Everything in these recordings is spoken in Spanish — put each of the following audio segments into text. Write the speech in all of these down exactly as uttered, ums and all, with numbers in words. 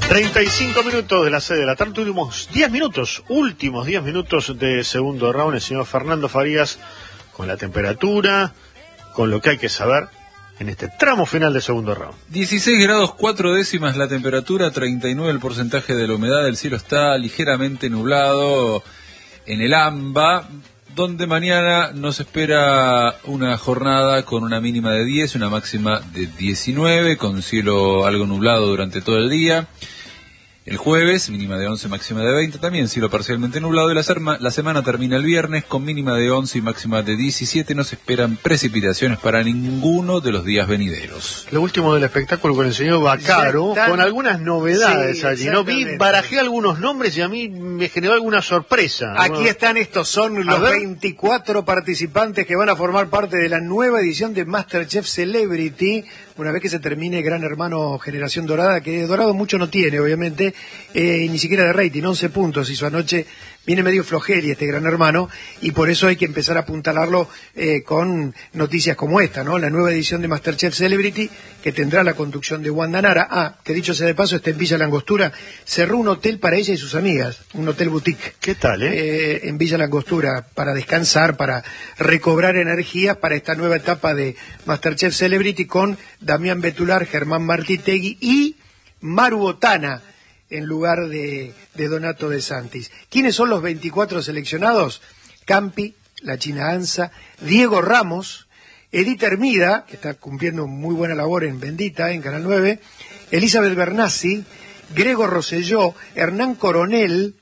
treinta y cinco minutos de la sede de la tarde, últimos diez minutos, últimos diez minutos de segundo round, el señor Fernando Farías, con la temperatura, con lo que hay que saber en este tramo final de segundo round. dieciséis grados cuatro décimas la temperatura, treinta y nueve el porcentaje de la humedad, el cielo está ligeramente nublado en el AMBA, donde mañana nos espera una jornada con una mínima de diez, una máxima de diecinueve, con cielo algo nublado durante todo el día. El jueves, mínima de once, máxima de veinte, también cielo parcialmente nublado, y la, serma, la semana termina el viernes con mínima de once y máxima de diecisiete. No se esperan precipitaciones para ninguno de los días venideros. Lo último del espectáculo con el señor Baccaro, están... con algunas novedades sí, allí, ¿no? Vi, barajé algunos nombres y a mí me generó alguna sorpresa. Aquí bueno, están, estos son los veinticuatro participantes que van a formar parte de la nueva edición de MasterChef Celebrity, una vez que se termine Gran Hermano Generación Dorada, que Dorado mucho no tiene, obviamente, eh, ni siquiera de rating, once puntos hizo anoche. Viene medio flojeri este Gran Hermano, y por eso hay que empezar a apuntalarlo eh, con noticias como esta, ¿no? La nueva edición de MasterChef Celebrity, que tendrá la conducción de Wanda Nara. Ah, que dicho sea de paso, está en Villa Langostura. Cerró un hotel para ella y sus amigas, un hotel boutique. ¿Qué tal, eh? eh en Villa Langostura, para descansar, para recobrar energías para esta nueva etapa de MasterChef Celebrity, con Damián Betular, Germán Martitegui y Maru Botana, en lugar de, de Donato De Santis. ¿Quiénes son los veinticuatro seleccionados? Campi, la China Anza, Diego Ramos, Edith Hermida, que está cumpliendo muy buena labor en Bendita, en Canal nueve, Elizabeth Bernassi, Grego Rosselló, Hernán Coronel,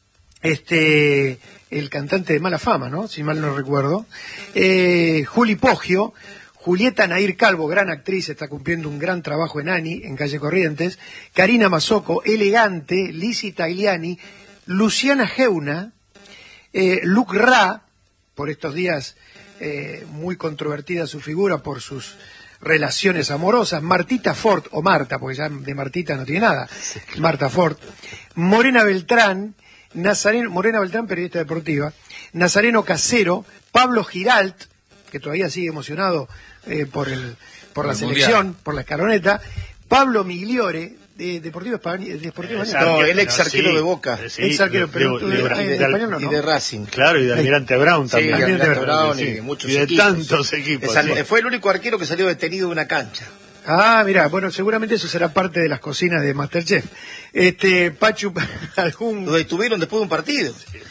este, el cantante de Mala Fama, ¿no? Si mal no recuerdo, eh, Juli Poggio, Julieta Nair Calvo, gran actriz, está cumpliendo un gran trabajo en Ani, en Calle Corrientes, Karina Mazzocco, Elegante, Lizzy Tagliani, Luciana Geuna, eh, Luc Ra, por estos días eh, muy controvertida su figura por sus relaciones amorosas, Martita Fort, o Marta, porque ya de Martita no tiene nada, sí, claro. Marta Fort, Morena Beltrán, Nazareno, Morena Beltrán, periodista deportiva, Nazareno Casero, Pablo Giralt, que todavía sigue emocionado eh, por el por la el selección, mundial, por la escaloneta, Pablo Migliore, de Deportivo Español, Deportivo Español. No, el ex arquero sí, de Boca. Sí, ex arquero, pero de, de, de, de, de español no, y de Racing. Claro, y de Almirante Brown también. Sí, de Almirante Brown sí, y de muchos y de equipos. tantos equipos. Sal, fue el único arquero que salió detenido de una cancha. Ah, mira, bueno, seguramente eso será parte de las cocinas de MasterChef. Este, Pachu, algún... Lo detuvieron después de un partido.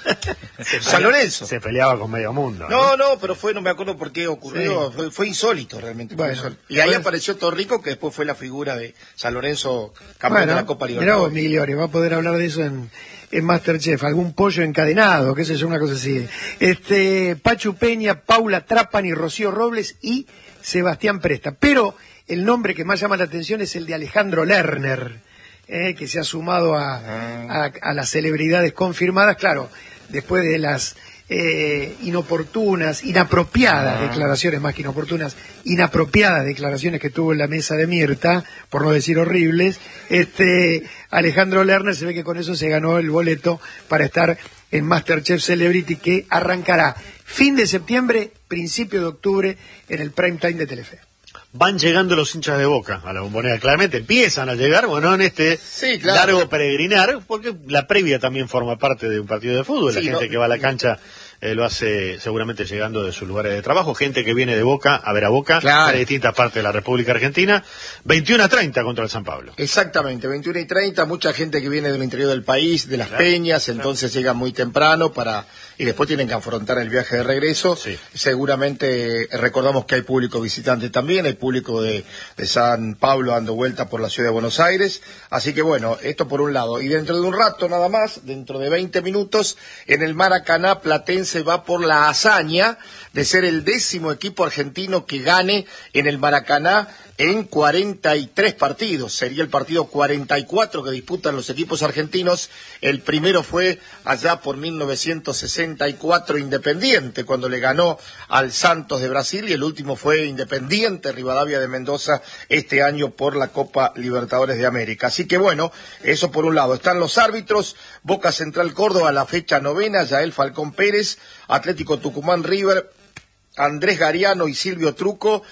San Lorenzo. Se peleaba con medio mundo. No, no, no, pero fue, no me acuerdo por qué ocurrió, sí. fue, fue insólito realmente. Bueno, fue insólito. Y ahí pues... apareció Torrico, que después fue la figura de San Lorenzo, campeón bueno, de la Copa Libertadores. Mirá vos, Migliore, va a poder hablar de eso en, en MasterChef, algún pollo encadenado, qué sé yo, una cosa así. Este, Pachu Peña, Paula Trapani, Rocío Robles y Sebastián Presta. Pero el nombre que más llama la atención es el de Alejandro Lerner, eh, que se ha sumado a, a, a las celebridades confirmadas, claro, después de las eh, inoportunas, inapropiadas declaraciones, más que inoportunas, inapropiadas declaraciones que tuvo en la mesa de Mirta, por no decir horribles. Este Alejandro Lerner se ve que con eso se ganó el boleto para estar en MasterChef Celebrity, que arrancará fin de septiembre, principio de octubre, en el prime time de Telefe. Van llegando los hinchas de Boca a la Bombonera, claramente empiezan a llegar, bueno, en este sí, claro. largo peregrinar, porque la previa también forma parte de un partido de fútbol, sí, la gente no, que va a la cancha eh, lo hace seguramente llegando de sus lugares de trabajo, gente que viene de Boca a ver a Boca, claro. de distintas partes de la República Argentina, veintiuno a treinta contra el San Pablo. Exactamente, veintiuno y treinta, mucha gente que viene del interior del país, de las claro, peñas, claro. entonces llegan muy temprano para... y después tienen que afrontar el viaje de regreso. Sí. Seguramente recordamos que hay público visitante también, hay público de, de San Pablo dando vuelta por la ciudad de Buenos Aires, así que bueno, esto por un lado. Y dentro de un rato nada más, dentro de veinte minutos, en el Maracaná, Platense va por la hazaña de ser el décimo equipo argentino que gane en el Maracaná en cuarenta y tres partidos. Sería el partido cuarenta y cuatro que disputan los equipos argentinos. El primero fue allá por mil novecientos sesenta y cuatro Independiente, cuando le ganó al Santos de Brasil, y el último fue Independiente Rivadavia de Mendoza este año por la Copa Libertadores de América. Así que bueno, eso por un lado. Están los árbitros: Boca Central Córdoba, la fecha novena, Yael Falcón Pérez; Atlético Tucumán River, Andrés Gariano y Silvio Truco;